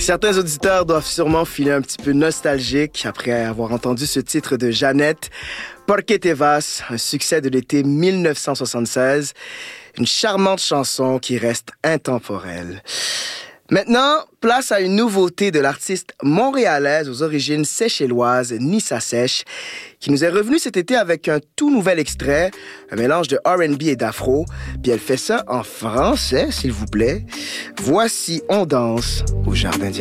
Certains auditeurs doivent sûrement filer un petit peu nostalgique après avoir entendu ce titre de Jeannette, Por qué te vas, un succès de l'été 1976, une charmante chanson qui reste intemporelle. Maintenant, place à une nouveauté de l'artiste montréalaise aux origines séchelloises, Nissa Sèche, qui nous est revenue cet été avec un tout nouvel extrait, un mélange de R&B et d'afro, puis elle fait ça en français, s'il vous plaît. Voici On danse au Jardin d'Irlande.